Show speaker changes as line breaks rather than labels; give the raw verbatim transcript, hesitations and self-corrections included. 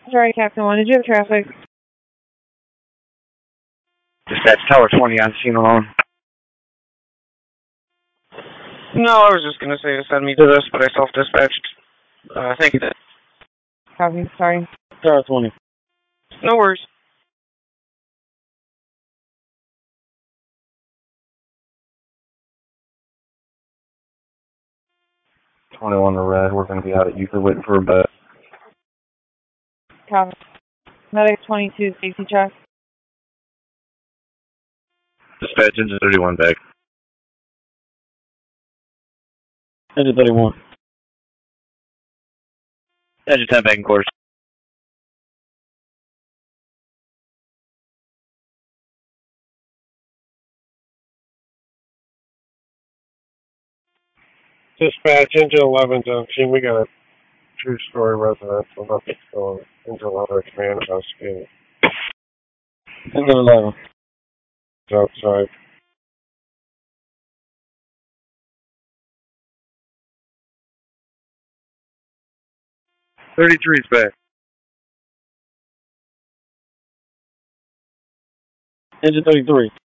Sorry, Captain One. Did you have traffic?
Dispatch Tower twenty on scene alone.
No, I was just gonna say to send me to this, but I self-dispatched. Uh, thank you.
Copy. Sorry.
Tower twenty. No worries.
twenty-one to red. We're going to be out at Euclid waiting for a bed.
Copy. Medic twenty-two, safety check.
Dispatch engine thirty-one back.
Engine thirty-one.
Engine ten back in course.
Dispatch, engine eleven junction. We got a two-story residential. Nothing's going. Engine eleven command investigating.
Engine eleven.
It's outside.
thirty-three's back.
Engine thirty-three.